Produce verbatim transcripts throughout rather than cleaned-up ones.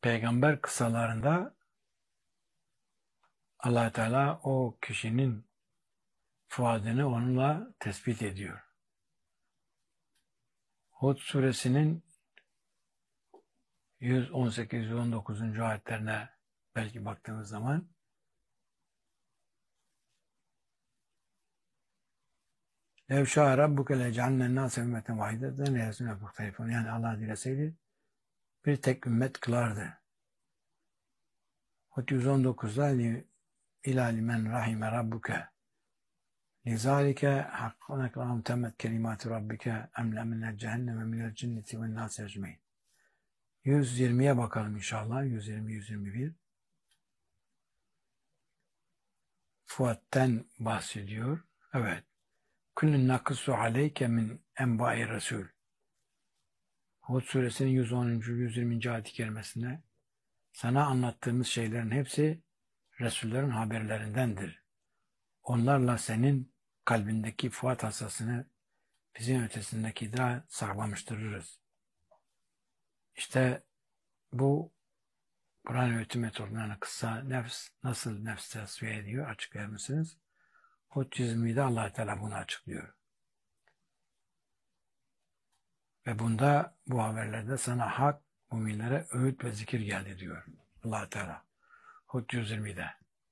peygamber kıssalarında Allah Teala o kişinin fuadını onunla tespit ediyor. Hud suresinin yüz on sekiz yüz on dokuzuncu ayetlerine belki baktığımız zaman Lev şâ rabbuke lec'alnen nâse ümmeten vahideten leyesûne muhtelifun. Yani Allah dileseydi bir tek ümmet kılardı. Hud yüz on dokuzda İlâ limen rahime rabbuke lizâlike hakkâne kâhum temmet kelimâtu rabbike emle minel cehenneme minel cinneti ve nâse ecmeyn. yüz yirmiye bakalım inşallah. yüz yirmi yüz yirmi bir. Fuat'ten bahsediyor. Evet. Kullun nakısu aleyke min enba'i resul. Hud suresinin yüz onuncu yüz yirminci ayet-i kerimesinde sana anlattığımız şeylerin hepsi Resullerin haberlerindendir. Onlarla senin kalbindeki fuat hasasını bizim ötesindeki de sağlamıştırırız. İşte bu Kur'an öğütü metodlarına kısa nefs nasıl nefs tasfiye ediyor açıklar mısınız? Hud yüz yirmide Allah Teala bunu açıklıyor. Ve bunda bu haberlerde sana hak müminlere öğüt ve zikir geldi diyor Allah Teala. Hud yüz yirmide.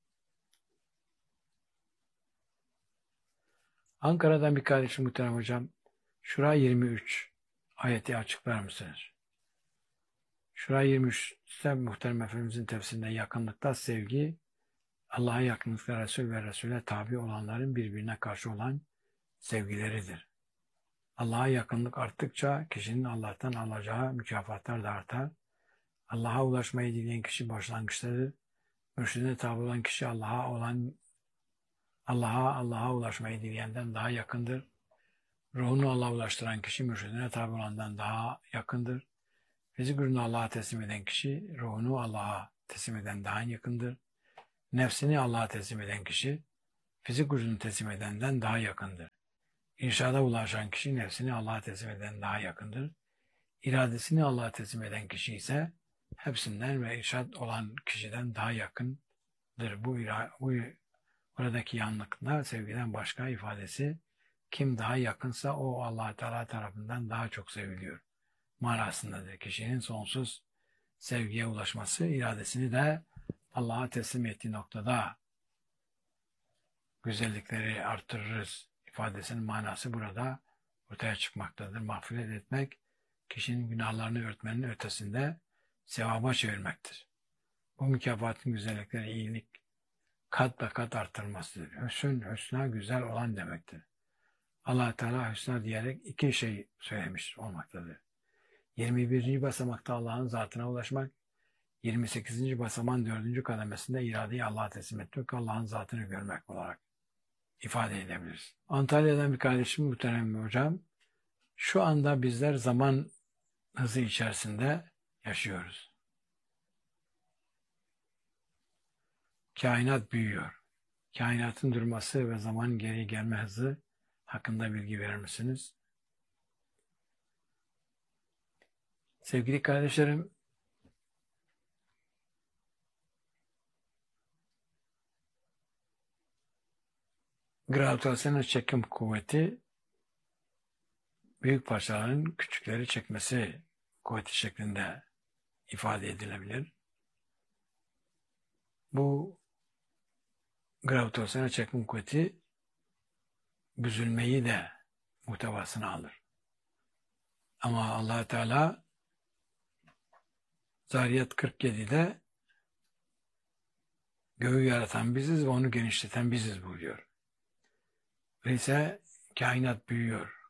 Ankara'dan bir kardeşim muhterem hocam, Şura yirmi üç ayeti açıklar mısınız? Şura yirmi üçte muhterem Efendimizin tefsirinde yakınlıkta sevgi, Allah'a yakınlıkta Resul ve Resul'e tabi olanların birbirine karşı olan sevgileridir. Allah'a yakınlık arttıkça kişinin Allah'tan alacağı mükafatlar da artar. Allah'a ulaşmayı dileyen kişi başlangıçtadır. Mürşidine tabi olan kişi Allah'a olan Allah'a Allah'a ulaşmayı dileyenden daha yakındır. Ruhunu Allah'a ulaştıran kişi mürşidine tabi olandan daha yakındır. Fizik ürünü Allah'a teslim eden kişi ruhunu Allah'a teslim eden daha yakındır. Nefsini Allah'a teslim eden kişi fizik ürünü teslim edenden daha yakındır. İrşada ulaşan kişi nefsini Allah'a teslim eden daha yakındır. İradesini Allah'a teslim eden kişi ise hepsinden ve irşad olan kişiden daha yakındır. Bu, bu buradaki yanlıkla sevgiden başka ifadesi kim daha yakınsa o Allah Teala tarafından daha çok seviliyor manasındadır. Kişinin sonsuz sevgiye ulaşması iradesini de Allah'a teslim ettiği noktada güzellikleri artırırız ifadesinin manası burada ortaya çıkmaktadır. Mağfiret etmek, kişinin günahlarını örtmenin ötesinde sevaba çevirmektir. Bu mükafatın güzellikleri, iyilik kat be kat artırmasıdır. Hüsn, hüsna güzel olan demektir. Allah Teala hüsna diyerek iki şey söylemiş olmaktadır. yirmi birinci basamakta Allah'ın zatına ulaşmak, yirmi sekizinci basamağın dördüncü kademesinde iradeyi Allah'a teslim etmek, Allah'ın zatını görmek olarak ifade edebiliriz. Antalya'dan bir kardeşim muhterem bir hocam, şu anda bizler zaman hızı içerisinde yaşıyoruz. Kainat büyüyor. Kainatın durması ve zamanın geri gelme hızı hakkında bilgi verir misiniz? Sevgili kardeşlerim, gravitasyonel çekim kuvveti büyük parçaların küçükleri çekmesi kuvveti şeklinde ifade edilebilir. Bu gravitasyonel çekim kuvveti büzülmeyi de muhtevasına alır. Ama Allah Teala Zariyat kırk yedide göğü yaratan biziz ve onu genişleten biziz buyuruyor. Öyleyse kainat büyüyor.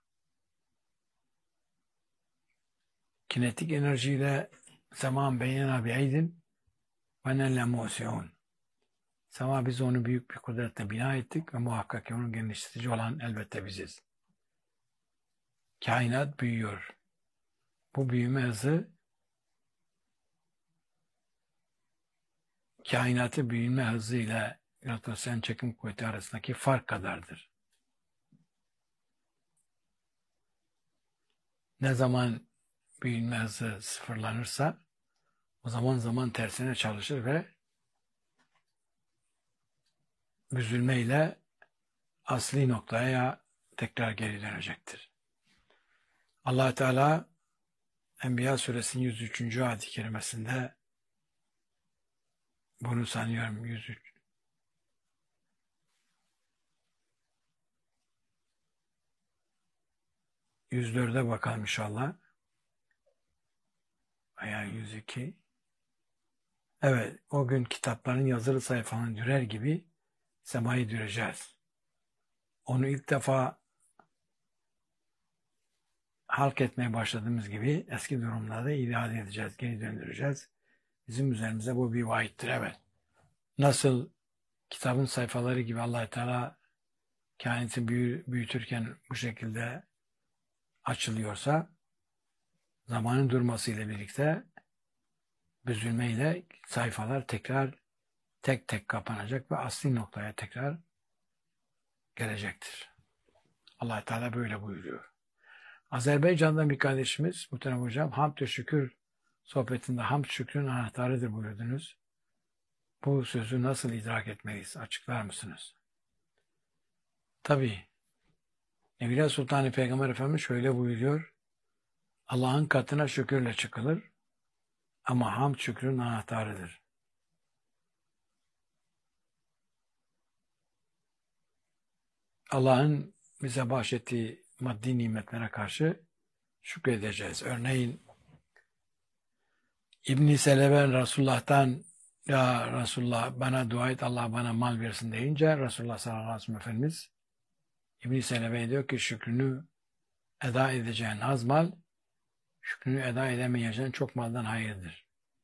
Kinetik enerjiyle zaman beynena bi'eydin ve nelle mu'siyon. Sama biz onu büyük bir kudretle bina ettik ve muhakkak ki onun genişletici olan elbette biziz. Kainat büyüyor. Bu büyüme hızı kainatı büyüme hızı ile gravitasyonel çekim kuvveti arasındaki fark kadardır. Ne zaman büyüme hızı sıfırlanırsa o zaman zaman tersine çalışır ve büzülmeyle asli noktaya tekrar geri dönecektir. Allah Teala Enbiya suresinin yüz üçüncü ayet-i kerimesinde bunu sanıyorum yüz üç yüz dörde bakalım inşallah. Veya yüz iki. Evet, o gün kitapların yazılı sayfalarını dürer gibi semayı düreceğiz. Onu ilk defa halk etmeye başladığımız gibi eski durumlarda iade edeceğiz, geri döndüreceğiz. Bizim üzerimize bu bir vaattir, evet. Nasıl kitabın sayfaları gibi Allah Teala kainatı büyütürken bu şekilde açılıyorsa, zamanın durmasıyla birlikte büzülmeyle sayfalar tekrar tek tek kapanacak ve asli noktaya tekrar gelecektir. Allah Teala böyle buyuruyor. Azerbaycan'dan bir kardeşimiz, muhterem hocam, hamd ve şükür sohbetinde hamd şükrün anahtarıdır buyurdunuz. Bu sözü nasıl idrak etmeliyiz? Açıklar mısınız? Tabii. Evliya Sultan Peygamber Efendimiz şöyle buyuruyor. Allah'ın katına şükürle çıkılır ama hamd şükrün anahtarıdır. Allah'ın bize bahşettiği maddi nimetlere karşı şükredeceğiz. Örneğin İbn-i Selebe Resulullah'tan ya Resulullah bana dua et Allah bana mal versin deyince Resulullah sallallahu aleyhi ve sellem Efendimiz İbn-i Selebe'ye diyor ki şükrünü eda edeceğin az mal, şükrünü eda edemeyeceğin çok maldan hayırdır.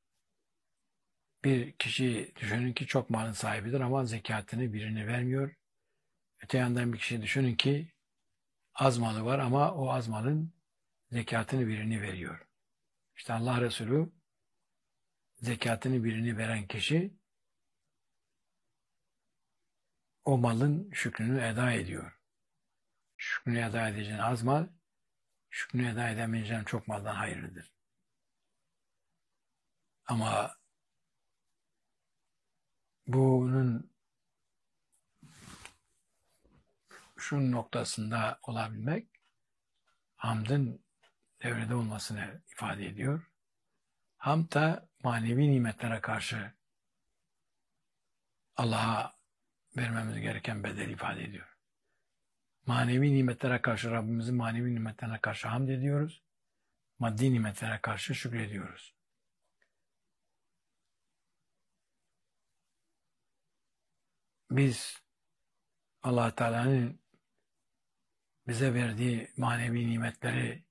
Bir kişi düşünün ki çok malın sahibidir ama zekatını birini vermiyor. Öte yandan bir kişi düşünün ki az malı var ama o az malın zekatını birini veriyor. İşte Allah Resulü zekatını birini veren kişi o malın şükrünü eda ediyor. Şükrünü eda edeceğin az mal, şükrünü eda edemeyeceğin çok maldan hayırlıdır. Ama bunun şu noktasında olabilmek hamdın devrede olmasını ifade ediyor. Hamd da manevi nimetlere karşı Allah'a vermemiz gereken bedel ifade ediyor. Manevi nimetlere karşı Rabbimizin manevi nimetlerine karşı hamd ediyoruz. Maddi nimetlere karşı şükrediyoruz. Biz Allah Teala'nın bize verdiği manevi nimetleri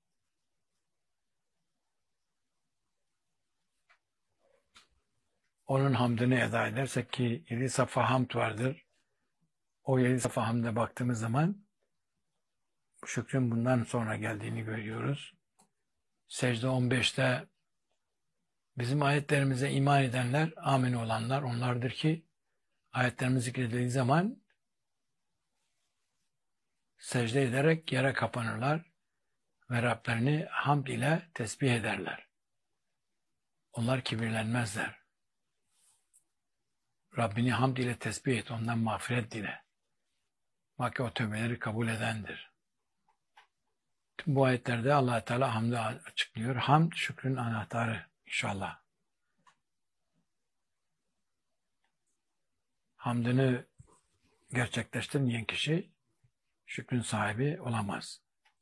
onun hamdını eda edersek ki yedi safa hamd vardır. O yedi safa hamde baktığımız zaman şükrün bundan sonra geldiğini görüyoruz. Secde on beşte bizim ayetlerimize iman edenler, amin olanlar onlardır ki ayetlerimiz zikredildiği zaman secde ederek yere kapanırlar ve Rablerini hamd ile tesbih ederler. Onlar kibirlenmezler. Rabbini hamd ile tesbih et, ondan mağfiret dile. Bak o tövbeleri kabul edendir. Tüm bu ayetlerde Allah Teala hamdı açıklıyor. Hamd şükrün anahtarı inşallah. Hamdını gerçekleştirmeyen kişi şükrün sahibi olamaz.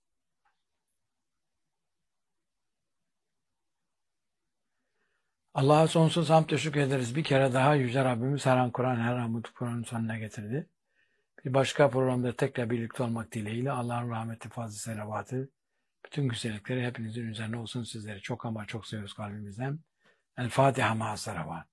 Allah'a sonsuz hamd teşekkür ederiz. Bir kere daha Yüce Rabbimiz her an Kur'an, her an mutlu Kur'an'ın sonuna getirdi. Bir başka programda tekrar birlikte olmak dileğiyle Allah'ın rahmeti, fazla selavatı, bütün güzellikleri hepinizin üzerine olsun. Sizleri çok ama çok seviyoruz kalbimizden. El Fatiha ma'a salavat.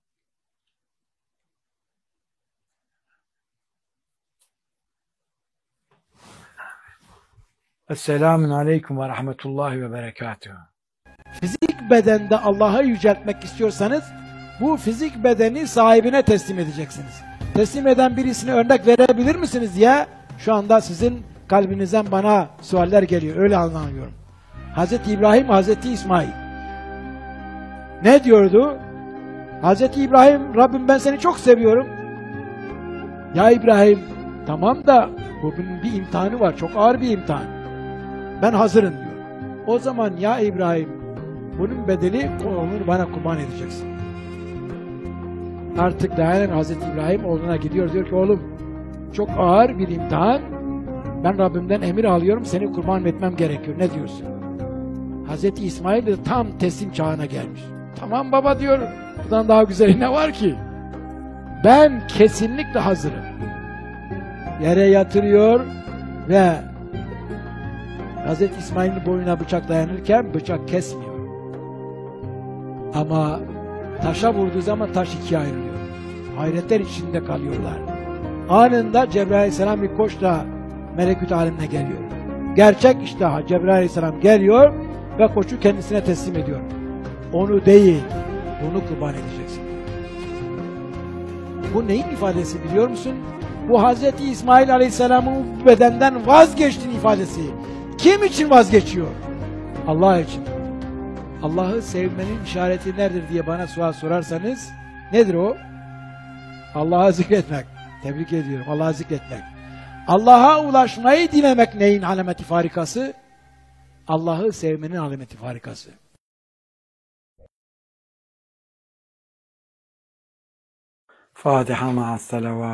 Esselamun aleyküm ve rahmetullahi ve berekatuhu. Fizik bedende Allah'a yüceltmek istiyorsanız bu fizik bedeni sahibine teslim edeceksiniz. Teslim eden birisine örnek verebilir misiniz diye şu anda sizin kalbinizden bana sualler geliyor. Öyle anlıyorum. Hazreti İbrahim, Hazreti İsmail. Ne diyordu? Hazreti İbrahim, Rabbim ben seni çok seviyorum. Ya İbrahim, tamam da bunun bir imtihanı var, çok ağır bir imtihan. Ben hazırım diyor. O zaman ya İbrahim, bunun bedeli onu bana kurban edeceksin. Artık dayanan Hazreti İbrahim oğluna gidiyor, diyor ki oğlum çok ağır bir imtihan. Ben Rabbimden emir alıyorum, seni kurban etmem gerekiyor. Ne diyorsun? Hazreti İsmail de tam teslim çağına gelmiş. Tamam baba diyor. Bundan daha güzeli ne var ki? Ben kesinlikle hazırım. Yere yatırıyor ve Hazreti İsmail'in boynuna bıçak dayanırken bıçak kesmiyor. Ama taşa vurduğu zaman taş ikiye ayrılıyor. Hayretler içinde kalıyorlar. Anında Cebrail Aleyhisselam bir koçla melekut haline geliyor. Gerçek iştaha Cebrail Aleyhisselam geliyor ve koçu kendisine teslim ediyor. Onu değil, bunu kurban edeceksin. Bu neyin ifadesi biliyor musun? Bu Hazreti İsmail Aleyhisselam'ın bedenden vazgeçtiğin ifadesi. Kim için vazgeçiyor? Allah için. Allah'ı sevmenin işareti nedir diye bana sual sorarsanız, nedir o? Allah'a zikretmek. Tebrik ediyorum. Allah'a zikretmek. Allah'a ulaşmayı dilemek neyin alameti farikası? Allah'ı sevmenin alameti farikası. Fatiha ma'as salavat.